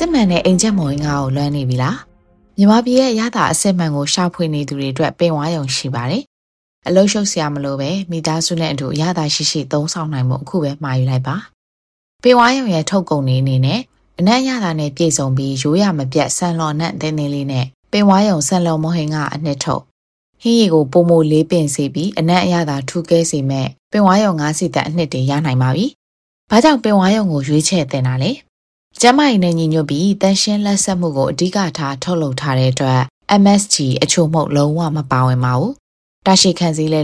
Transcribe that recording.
စစ်မှန်တဲ့အင်ဂျင်မဝင်ငါကိုလွှမ်းနေပြီလားမြန်မာပြည်ရဲ့ရတာအစစ်မှန်ကိုရှာဖွေနေသူတွေအတွက်ပင်ဝါရုံရှိပါတယ်အလုံးရှုပ်စရာမလိုပဲမိသားစုနဲ့အတူရတာရှိသုံးဆောင်နိုင်မှုအခုပဲမှာယူလိုက်ပါပင်ဝါရုံရဲ့ထုတ်ကုန်နေအနေနဲ့အနံ့ရတာနဲ့ပြည့်စုံပြီးရိုးရမပြတ်ဆန်လော်နဲ့တင်းတင်းလေးနဲ့ပင်ဝါရုံဆန်လော်မဟင်ကအနှစ်ထုတ်ဟင်းရီကိုပုံမိုလေးပင်စေပြီးအနံ့ရတာထူကဲစေမဲ့ပင်ဝါရုံ9စီတက်အနှစ်တွေရနိုင်ပါပြီဘာကြောင့်ပင်ဝါရုံကိုရွေးချယ်တင်တာလဲကျမကြီးနဲ့ညီညွတ်ပြီးတန်ရှင်းလက်ဆက်မှုကိုအဓိကထားထုတ်လုပ်ထားတဲ့အတွက် MSG အချို့မဟုတ်လုံးဝမပါဝင်ပါဘူး။တာရှည်ခံစည်းလဲ